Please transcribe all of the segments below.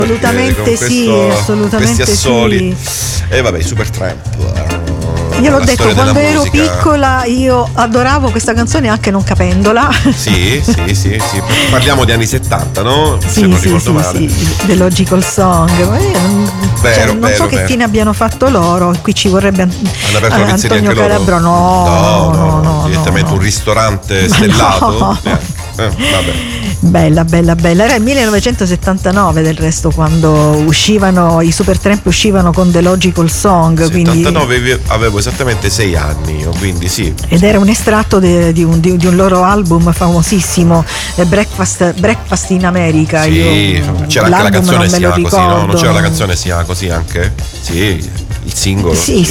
Assolutamente sì, assolutamente questi assoli. sì. E vabbè, Supertramp. Io l'ho detto, quando ero musica. piccola io adoravo questa canzone anche non capendola. Sì. Parliamo di anni 70, no? Se Sì, non sì, ricordo male. sì, The Logical Song. Non so che fine abbiano fatto loro. Qui ci vorrebbe Hanno aperto una pizzeria Antonio anche loro? Calabro. No, direttamente un ristorante stellato. No. Vabbè. Bella. Era il 1979 del resto quando uscivano i Supertramp, uscivano con The Logical Song. 79 quindi... avevo esattamente 6 anni io, quindi sì. Ed era un estratto di un loro album famosissimo, Breakfast in America. Sì, c'era anche la canzone Si ama così, no? Non c'era la canzone Si ama così anche? Sì, il singolo. Sì.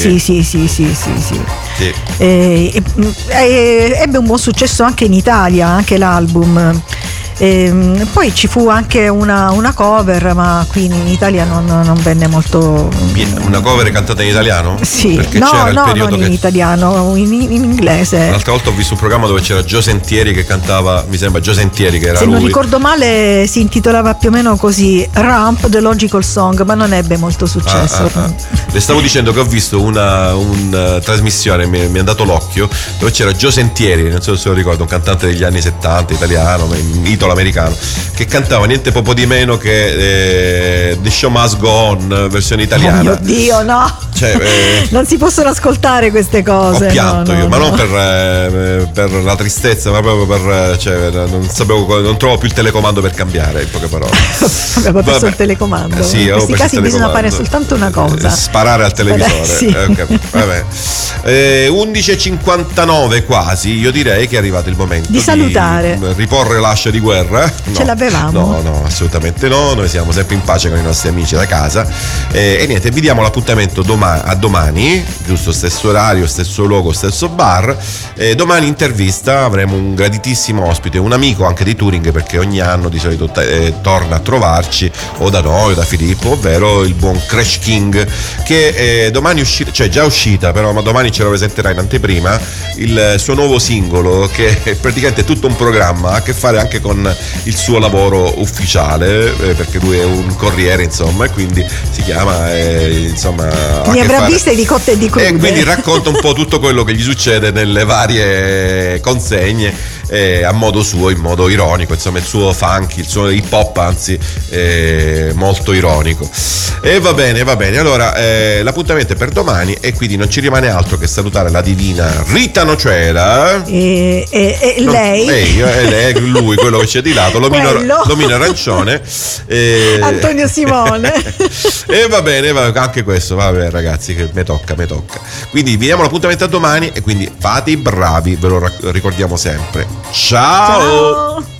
Ebbe un buon successo anche in Italia, anche l'album. Poi ci fu anche una cover, ma qui in Italia non venne molto. Una cover cantata in italiano? Sì, perché no, c'era il periodo non in italiano, in inglese. L'altra volta ho visto un programma dove c'era Gio Sentieri che cantava, mi sembra Gio Sentieri che era se lui. non ricordo male si intitolava più o meno così, Ramp The Logical Song, ma non ebbe molto successo. Le stavo dicendo che ho visto una trasmissione, mi è andato l'occhio, dove c'era Gio Sentieri, non so se lo ricordo, un cantante degli anni 70 italiano, italo-americano, che cantava niente poco di meno che The Show Must Go On, versione italiana. Oh mio Dio, no! Non si possono ascoltare queste cose. Ho pianto io, ma non per la tristezza, ma proprio per non trovo più il telecomando per cambiare, in poche parole. Avevo perso il telecomando. Sì, in questi casi bisogna fare soltanto una cosa: sparare al televisore. Sì. Vabbè. 11:59 quasi, io direi che è arrivato il momento di salutare, riporre l'ascia di guerra. No, ce l'avevamo? No, assolutamente no. Noi siamo sempre in pace con i nostri amici da casa. E niente, vi diamo l'appuntamento a domani, giusto? Stesso orario, stesso luogo, stesso bar. Domani intervista avremo un graditissimo ospite, un amico anche di Touring, perché ogni anno di solito torna a trovarci, o da noi o da Filippo, ovvero il buon Crash King, che domani uscirà, cioè già uscita, però ma domani ce lo presenterà in anteprima, il suo nuovo singolo, che è praticamente tutto un programma, ha a che fare anche con il suo lavoro ufficiale, perché lui è un corriere, insomma, e quindi si chiama insomma, ne avrà viste di cotte e di crude, e quindi racconta un po' tutto quello che gli succede nelle varie consegne, a modo suo, in modo ironico, insomma il suo funky, il suo hip hop, anzi molto ironico. E va bene, allora l'appuntamento è per domani, e quindi non ci rimane altro che salutare la divina Rita Nocera e lei, lui, quello che c'è di lato, l'omino arancione, Antonio Simone. E va bene, anche questo, vabbè ragazzi, che me tocca. Quindi vi diamo l'appuntamento a domani, e quindi fate i bravi, ve lo ricordiamo sempre. Ciao.